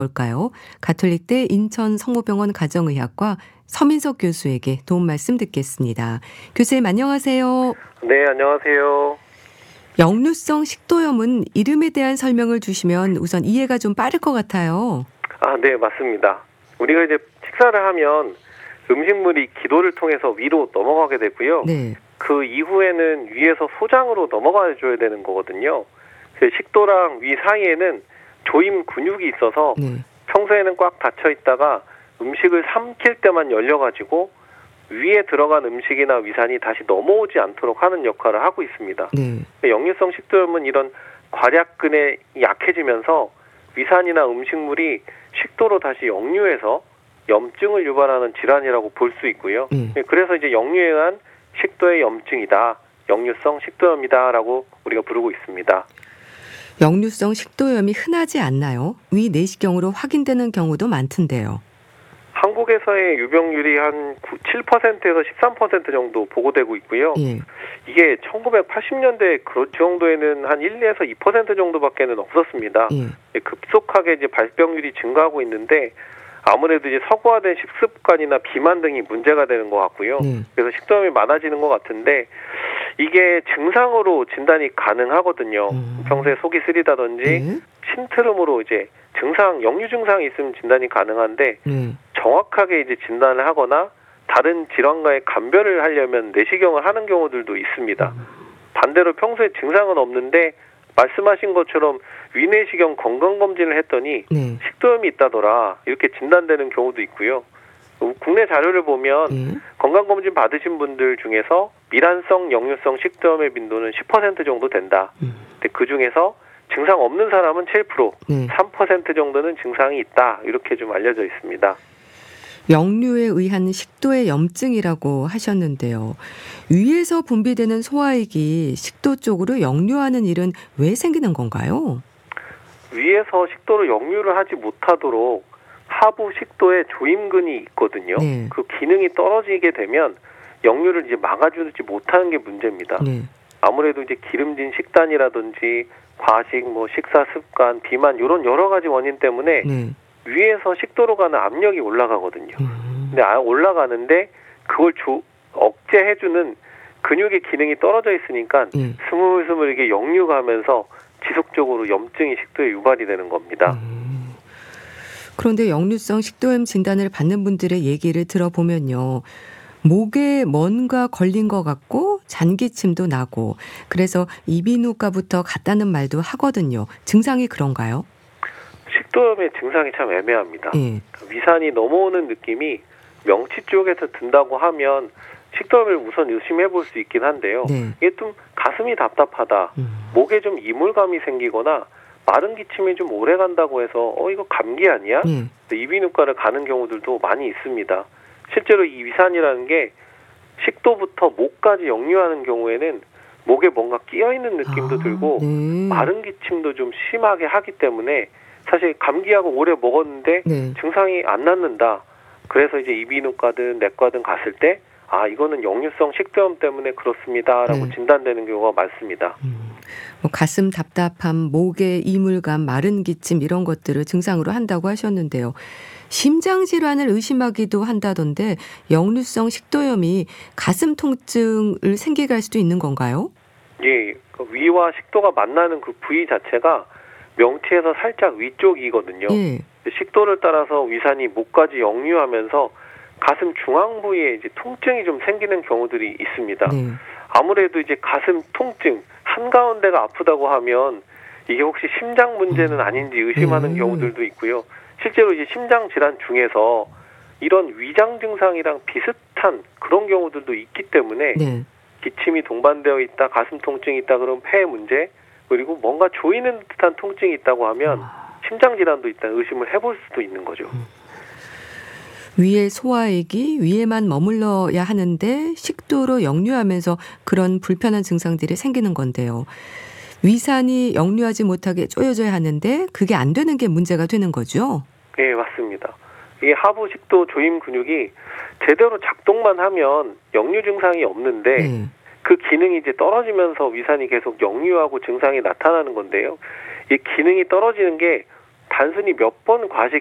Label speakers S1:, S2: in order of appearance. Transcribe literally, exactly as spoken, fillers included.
S1: 볼까요? 가톨릭대 인천 성모병원 가정의학과 서민석 교수에게 도움 말씀 듣겠습니다. 교수님 안녕하세요.
S2: 네, 안녕하세요.
S1: 역류성 식도염은 이름에 대한 설명을 주시면 우선 이해가 좀 빠를 것 같아요.
S2: 아, 네, 맞습니다. 우리가 이제 식사를 하면 음식물이 기도를 통해서 위로 넘어가게 되고요.
S1: 네.
S2: 그 이후에는 위에서 소장으로 넘어가 줘야 되는 거거든요. 그래서 식도랑 위 사이에는 조임 근육이 있어서
S1: 네.
S2: 평소에는 꽉 닫혀 있다가 음식을 삼킬 때만 열려가지고 위에 들어간 음식이나 위산이 다시 넘어오지 않도록 하는 역할을 하고 있습니다.
S1: 네.
S2: 역류성 식도염은 이런 괄약근에 약해지면서 위산이나 음식물이 식도로 다시 역류해서 염증을 유발하는 질환이라고 볼 수 있고요.
S1: 네.
S2: 그래서 이제 역류에 의한 식도의 염증이다, 역류성 식도염이다라고 우리가 부르고 있습니다.
S1: 역류성 식도염이 흔하지 않나요? 위 내시경으로 확인되는 경우도 많던데요.
S2: 한국에서의 유병률이 한 칠 퍼센트에서 십삼 퍼센트 정도 보고되고 있고요.
S1: 예.
S2: 이게 천구백팔십 년대 그 정도에는 한 일에서 이 퍼센트 정도밖에는 없었습니다.
S1: 예.
S2: 급속하게 이제 발병률이 증가하고 있는데 아무래도 이제 서구화된 식습관이나 비만 등이 문제가 되는 것 같고요.
S1: 네.
S2: 그래서 식도염이 많아지는 것 같은데 이게 증상으로 진단이 가능하거든요.
S1: 음.
S2: 평소에 속이 쓰리다든지
S1: 네.
S2: 신트름으로 이제 증상, 역류 증상이 있으면 진단이 가능한데
S1: 네.
S2: 정확하게 이제 진단을 하거나 다른 질환과의 감별을 하려면 내시경을 하는 경우들도 있습니다. 반대로 평소에 증상은 없는데 말씀하신 것처럼 위내시경 건강검진을 했더니
S1: 네.
S2: 식도염이 있다더라 이렇게 진단되는 경우도 있고요. 국내 자료를 보면
S1: 예.
S2: 건강검진 받으신 분들 중에서 미란성 역류성 식도염의 빈도는 십 퍼센트 정도 된다.
S1: 음.
S2: 근데 그 중에서 증상 없는 사람은 칠 퍼센트,
S1: 네.
S2: 삼 퍼센트 정도는 증상이 있다. 이렇게 좀 알려져 있습니다.
S1: 역류에 의한 식도의 염증이라고 하셨는데요. 위에서 분비되는 소화액이 식도 쪽으로 역류하는 일은 왜 생기는 건가요?
S2: 위에서 식도로 역류를 하지 못하도록 하부 식도에 조임근이 있거든요.
S1: 네.
S2: 그 기능이 떨어지게 되면 역류를 이제 막아주지 못하는 게 문제입니다.
S1: 네.
S2: 아무래도 이제 기름진 식단이라든지 과식, 뭐 식사 습관, 비만 이런 여러 가지 원인 때문에
S1: 네.
S2: 위에서 식도로 가는 압력이 올라가거든요.
S1: 음.
S2: 근데 아, 올라가는데 그걸 조, 억제해주는 근육의 기능이 떨어져 있으니까
S1: 예.
S2: 스물스물 이게 역류가면서 지속적으로 염증이 식도에 유발이 되는 겁니다.
S1: 음. 그런데 역류성 식도염 진단을 받는 분들의 얘기를 들어보면요. 목에 뭔가 걸린 것 같고 잔기침도 나고 그래서 이비인후과부터 갔다는 말도 하거든요. 증상이 그런가요?
S2: 식도염의 증상이 참 애매합니다.
S1: 예.
S2: 위산이 넘어오는 느낌이 명치 쪽에서 든다고 하면 식도염을 우선 의심해 볼 수 있긴 한데요.
S1: 네.
S2: 이게 좀 가슴이 답답하다,
S1: 음.
S2: 목에 좀 이물감이 생기거나 마른 기침이 좀 오래 간다고 해서 어 이거 감기 아니야?
S1: 예.
S2: 이비인후과를 가는 경우들도 많이 있습니다. 실제로 이 위산이라는 게 식도부터 목까지 역류하는 경우에는 목에 뭔가 끼어있는 느낌도
S1: 아,
S2: 들고
S1: 네.
S2: 마른 기침도 좀 심하게 하기 때문에 사실 감기약을 오래 먹었는데
S1: 네.
S2: 증상이 안 낫는다. 그래서 이제 이비인후과든 내과든 갔을 때 아 이거는 역류성 식도염 때문에 그렇습니다라고
S1: 네.
S2: 진단되는 경우가 많습니다.
S1: 음. 뭐 가슴 답답함, 목에 이물감, 마른 기침 이런 것들을 증상으로 한다고 하셨는데요. 심장 질환을 의심하기도 한다던데 역류성 식도염이 가슴 통증을 생기게 할 수도 있는 건가요?
S2: 예, 그 위와 식도가 만나는 그 부위 자체가 명치에서 살짝 위쪽이거든요.
S1: 예.
S2: 식도를 따라서 위산이 목까지 역류하면서 가슴 중앙 부위에 이제 통증이 좀 생기는 경우들이 있습니다.
S1: 네.
S2: 아무래도 이제 가슴 통증 한가운데가 아프다고 하면 이게 혹시 심장 문제는 아닌지 의심하는
S1: 음.
S2: 경우들도 있고요. 실제로 이제 심장 질환 중에서 이런 위장 증상이랑 비슷한 그런 경우들도 있기 때문에
S1: 네.
S2: 기침이 동반되어 있다, 가슴 통증이 있다, 그럼 폐 문제, 그리고 뭔가 조이는 듯한 통증이 있다고 하면 심장 질환도 있다 의심을 해볼 수도 있는 거죠.
S1: 위의 소화액이 위에만 머물러야 하는데 식도로 역류하면서 그런 불편한 증상들이 생기는 건데요. 위산이 역류하지 못하게 쪼여져야 하는데 그게 안 되는 게 문제가 되는 거죠?
S2: 네, 맞습니다. 이 하부 식도 조임 근육이 제대로 작동만 하면 역류 증상이 없는데
S1: 네.
S2: 그 기능이 이제 떨어지면서 위산이 계속 역류하고 증상이 나타나는 건데요. 이 기능이 떨어지는 게 단순히 몇 번 과식